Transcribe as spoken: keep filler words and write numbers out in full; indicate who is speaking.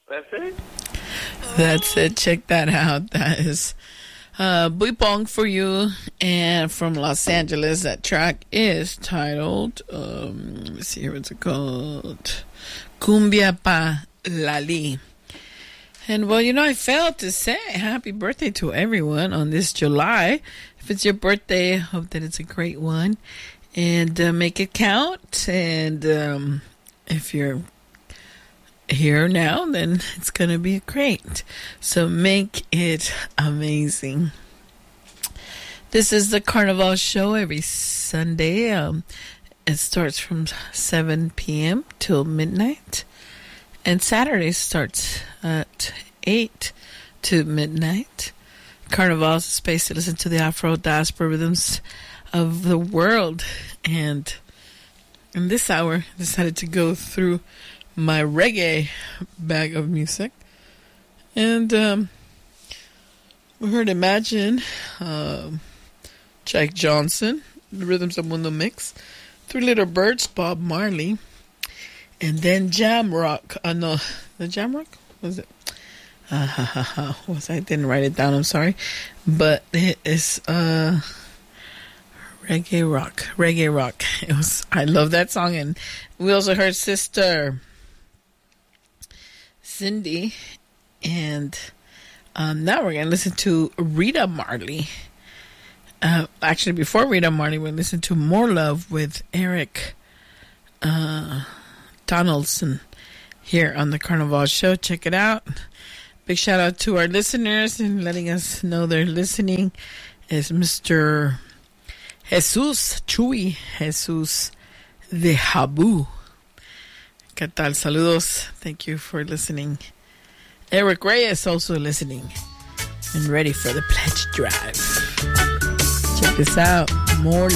Speaker 1: That's it?
Speaker 2: That's it. Check that out. That is uh, Buipong for you. And from Los Angeles, that track is titled, um, let me see here, what's it called? Cumbia Pa Lali. And well, you know, I failed to say happy birthday to everyone on this July. If it's your birthday, I hope that it's a great one. And uh, make it count. And um, if you're here now, then it's going to be great. So make it amazing. This is the Carnival Show every Sunday. Um, it starts from seven p.m. till midnight. And Saturday starts at eight to midnight. Carnival is a space to listen to the Afro diaspora rhythms of the world. And in this hour, I decided to go through my reggae bag of music. And um, we heard Imagine, uh, Jack Johnson, the Rhythms of Mundo Mix, Three Little Birds, Bob Marley, and then Jam Rock. Uh, no, the Jam Rock? Was it? Uh, ha, ha, ha. Was I didn't write it down, I'm sorry. But it is uh, Reggae Rock. Reggae Rock. It was. I love that song. And we also heard Sister Cindy. And um, now we're going to listen to Rita Marley. Uh, actually, before Rita Marley, we listened to More Love with Eric uh, Donaldson here on the Carnival Show. Check it out. Big shout out to our listeners and letting us know they're listening is Mister Jesus Chuy, Jesus de Habu. ¿Qué tal? Saludos. Thank you for listening. Eric Reyes also listening and ready for the pledge drive. Check this out. More